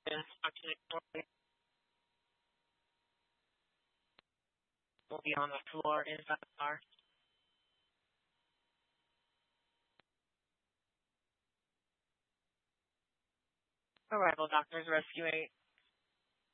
Yes, actually, will be on the floor inside the car. Arrival doctors rescue 8.